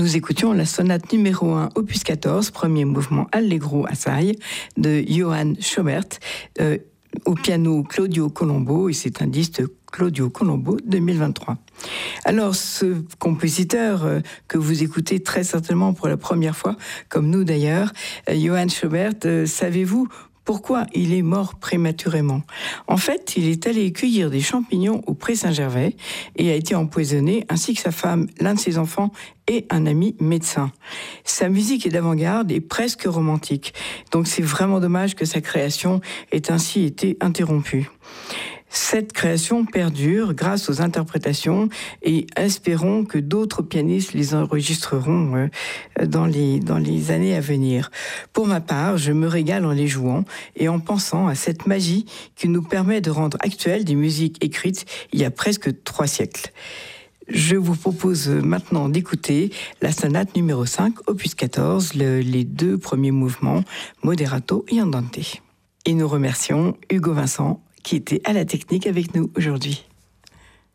Nous écoutions la sonate numéro 1, opus 14, premier mouvement Allegro assai de Johann Schobert, au piano Claudio Colombo, et c'est un disque Claudio Colombo 2023. Alors, ce compositeur que vous écoutez très certainement pour la première fois, comme nous d'ailleurs, Johann Schobert, savez-vous pourquoi il est mort prématurément? En fait, il est allé cueillir des champignons au Pré Saint-Gervais et a été empoisonné, ainsi que sa femme, l'un de ses enfants et un ami médecin. Sa musique est d'avant-garde et presque romantique. Donc c'est vraiment dommage que sa création ait ainsi été interrompue. Cette création perdure grâce aux interprétations et espérons que d'autres pianistes les enregistreront dans les années à venir. Pour ma part, je me régale en les jouant et en pensant à cette magie qui nous permet de rendre actuelles des musiques écrites il y a presque 3 siècles. Je vous propose maintenant d'écouter la sonate numéro 5, opus 14, les 2 premiers mouvements, moderato et andante. Et nous remercions Hugo Vincent qui était à la technique avec nous aujourd'hui.